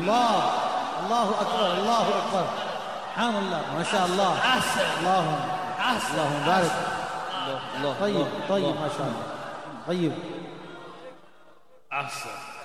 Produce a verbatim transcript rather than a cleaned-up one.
الله الله أكبر الله أكبر سبحان الله ما شاء الله أحسن اللهم أحسن اللهم بارك الله الله طيب الله طيب الله. ما شاء الله طيب أحسن